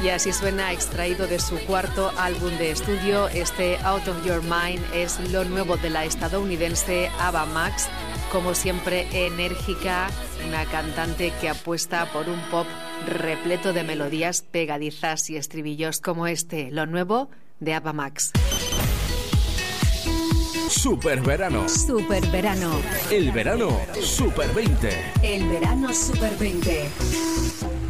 Y así suena, extraído de su cuarto álbum de estudio. Este Out of Your Mind es lo nuevo de la estadounidense Ava Max. Como siempre, enérgica, una cantante que apuesta por un pop repleto de melodías pegadizas y estribillos como este, lo nuevo de Ava Max. Super verano. Super verano. El verano Super 20. El verano Super 20.